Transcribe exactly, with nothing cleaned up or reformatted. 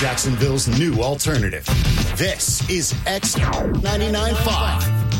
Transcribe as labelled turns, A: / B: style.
A: Jacksonville's new alternative. This is X ninety-nine point five.